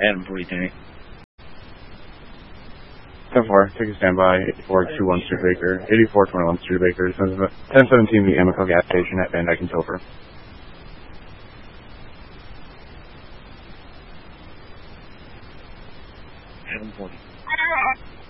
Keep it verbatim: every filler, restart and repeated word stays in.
Adam forty-three. ten four, take a standby, eighty-four twenty-one Studebaker, eighty-four twenty-one Studebaker, ten seventeen the Amoco gas station at Van Dyke and Silver. Adam forty.